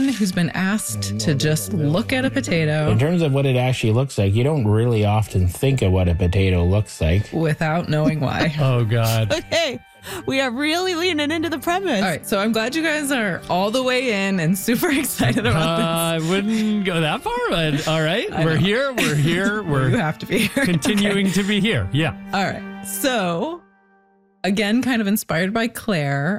someone who's been asked to just look at a potato In terms of what it actually looks like, you don't really often think of what a potato looks like. without knowing why. Oh, God. Okay, we are really leaning into the premise. All right, so I'm glad you guys are all the way in and super excited about I wouldn't go that far, but all right. I We're know. here. We're here. this. You We're have to be here. continuing to be here. Yeah. All right. So, again, kind of inspired by Claire,